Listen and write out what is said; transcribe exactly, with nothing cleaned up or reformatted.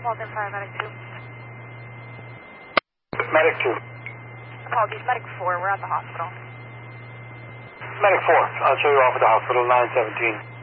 Walden Fire, Medic two. Medic two. Apologies, Medic four, we're at the hospital. Medic four, I'll show you off at the hospital, nine seventeen.